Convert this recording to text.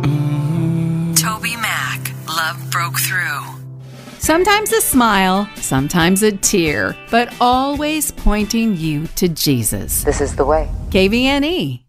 Toby Mac, Love Broke Through. Sometimes a smile, sometimes a tear, but always pointing you to Jesus. This is the way. KVNE.